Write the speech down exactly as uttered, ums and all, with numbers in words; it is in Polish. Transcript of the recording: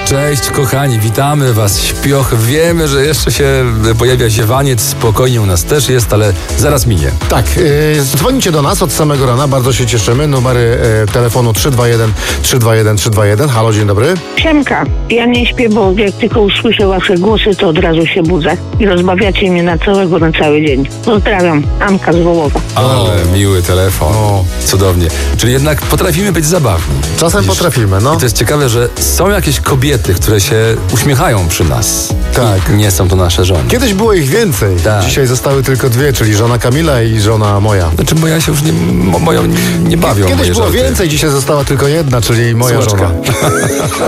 Cześć kochani, witamy was, śpioch. Wiemy, że jeszcze się pojawia ziewaniec, spokojnie u nas też jest, ale zaraz minie. Tak, yy, dzwonicie do nas od samego rana, bardzo się cieszymy. Numery yy, telefonu trzy dwa jeden trzy dwa jeden trzy dwa jeden. Halo, dzień dobry. Siemka, ja nie śpię, bo jak tylko usłyszę wasze głosy, to od razu się budzę i rozbawiacie mnie na całego, na cały dzień. Pozdrawiam, Anka z Wołowa. Ale miły telefon, O. cudownie. Czyli jednak potrafimy być zabawni. Czasem Widzisz? potrafimy, no. I to jest ciekawe, że są jakieś kobiety, które się uśmiechają przy nas. Tak. I nie są to nasze żony. Kiedyś było ich więcej. Tak. Dzisiaj zostały tylko dwie, czyli żona Kamila i żona moja. Znaczy, bo ja się już nie, mo, moją nie, nie bawią Kiedyś moje było żarty. więcej, dzisiaj została tylko jedna, czyli moja Słodka. żona.